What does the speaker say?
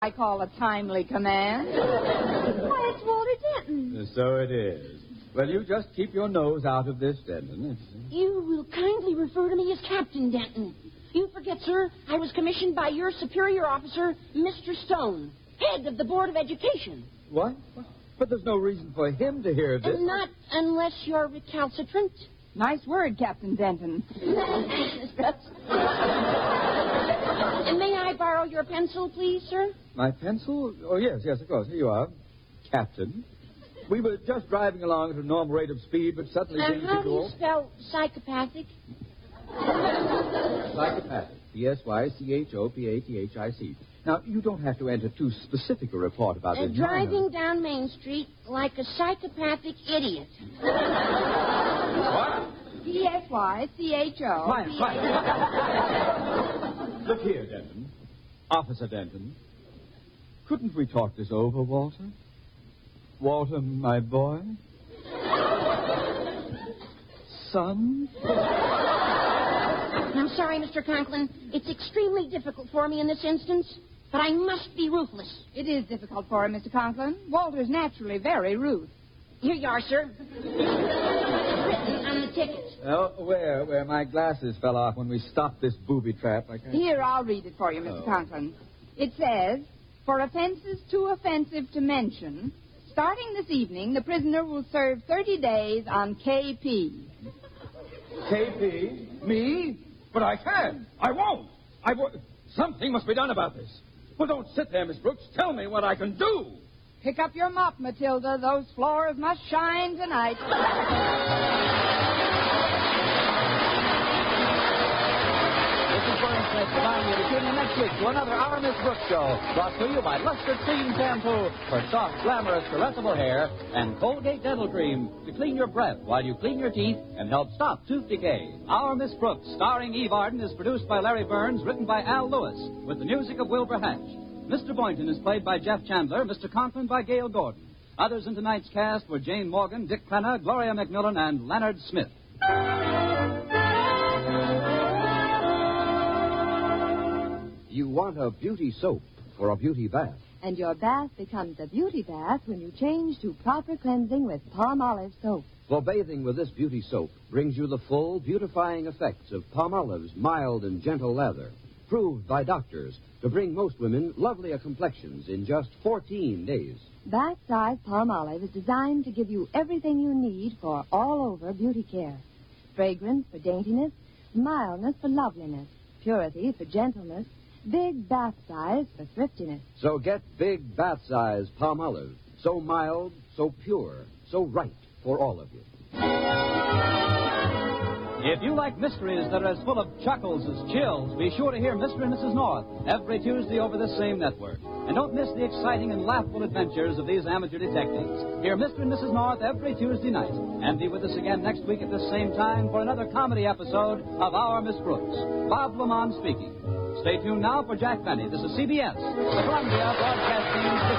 I call a timely command. Why, it's Walter Denton. So it is. Well, you just keep your nose out of this, Denton. You will kindly refer to me as Captain Denton. You forget, sir, I was commissioned by your superior officer, Mr. Stone, head of the Board of Education. What? But there's no reason for him to hear this. Not unless you're recalcitrant. Nice word, Captain Denton. And may I borrow your pencil, please, sir? My pencil? Oh, yes, of course. Here you are, Captain. We were just driving along at a normal rate of speed, but suddenly things How do you go... spell psychopathic? Psychopathic. Psychopathic. Now, you don't have to enter too specific a report about this. Driving down Main Street like a psychopathic idiot. What? Psycho. Quiet. Look here, Denton. Officer Denton. Couldn't we talk this over, Walter? Walter, my boy? Son? I'm sorry, Mr. Conklin. It's extremely difficult for me in this instance, but I must be ruthless. It is difficult for him, Mr. Conklin. Walter's naturally very rude. Here you are, sir. Written on the ticket. Oh, where my glasses fell off when we stopped this booby trap. Here, I'll read it for you, Mr. Conklin. It says, for offenses too offensive to mention, starting this evening, the prisoner will serve 30 days on KP. KP? Me? But I can't. I won't. Something must be done about this. Well, don't sit there, Miss Brooks. Tell me what I can do. Pick up your mop, Matilda. Those floors must shine tonight. This is Burnsmith inviting you to tune in next week to another Our Miss Brooks show, brought to you by Luster Clean Shampoo for soft, glamorous, caressable hair, and Colgate Dental Cream to clean your breath while you clean your teeth and help stop tooth decay. Our Miss Brooks, starring Eve Arden, is produced by Larry Burns, written by Al Lewis, with the music of Wilbur Hatch. Mr. Boynton is played by Jeff Chandler, Mr. Conklin by Gail Gordon. Others in tonight's cast were Jane Morgan, Dick Crenna, Gloria McMillan, and Leonard Smith. You want a beauty soap for a beauty bath. And your bath becomes a beauty bath when you change to proper cleansing with Palmolive soap. For bathing with this beauty soap brings you the full beautifying effects of Palmolive's mild and gentle lather, proved by doctors to bring most women lovelier complexions in just 14 days. Bath-size Palmolive is designed to give you everything you need for all-over beauty care. Fragrance for daintiness, mildness for loveliness, purity for gentleness, big bath size for thriftiness. So get big bath size Palmolive. So mild, so pure, so right for all of you. If you like mysteries that are as full of chuckles as chills, be sure to hear Mr. and Mrs. North every Tuesday over this same network. And don't miss the exciting and laughable adventures of these amateur detectives. Hear Mr. and Mrs. North every Tuesday night. And be with us again next week at this same time for another comedy episode of Our Miss Brooks. Bob Lamont speaking. Stay tuned now for Jack Benny. This is CBS, the Columbia Broadcasting System.